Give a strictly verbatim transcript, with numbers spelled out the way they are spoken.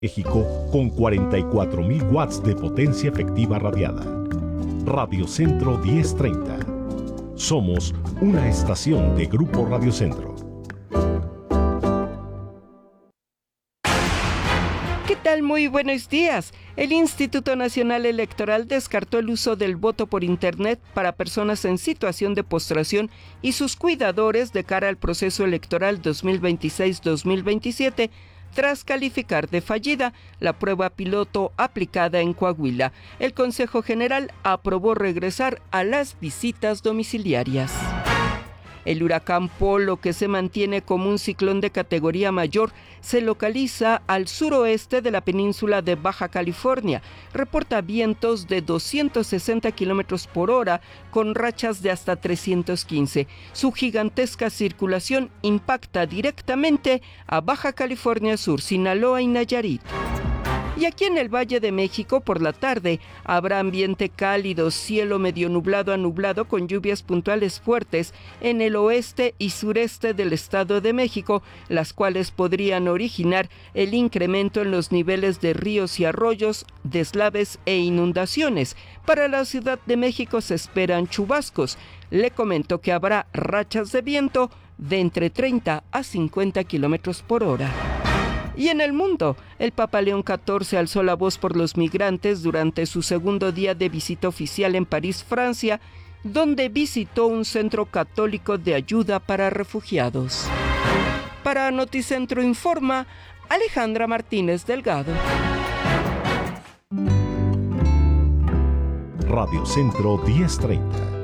México con cuarenta y cuatro mil watts de potencia efectiva radiada. Radio Centro diez treinta. Somos una estación de Grupo Radio Centro. ¿Qué tal? Muy buenos días. El Instituto Nacional Electoral descartó el uso del voto por Internet para personas en situación de postración y sus cuidadores de cara al proceso electoral dos mil veintiséis dos mil veintisiete, tras calificar de fallida la prueba piloto aplicada en Coahuila. El Consejo General aprobó regresar a las visitas domiciliarias. El huracán Polo, que se mantiene como un ciclón de categoría mayor, se localiza al suroeste de la península de Baja California. Reporta vientos de doscientos sesenta kilómetros por hora con rachas de hasta trescientos quince. Su gigantesca circulación impacta directamente a Baja California Sur, Sinaloa y Nayarit. Y aquí en el Valle de México, por la tarde, habrá ambiente cálido, cielo medio nublado a nublado con lluvias puntuales fuertes en el oeste y sureste del Estado de México, las cuales podrían originar el incremento en los niveles de ríos y arroyos, deslaves e inundaciones. Para la Ciudad de México se esperan chubascos. Le comento que habrá rachas de viento de entre treinta a cincuenta kilómetros por hora. Y en el mundo, el Papa León catorce alzó la voz por los migrantes durante su segundo día de visita oficial en París, Francia, donde visitó un centro católico de ayuda para refugiados. Para Noticentro Informa, Alejandra Martínez Delgado. Radio Centro diez treinta.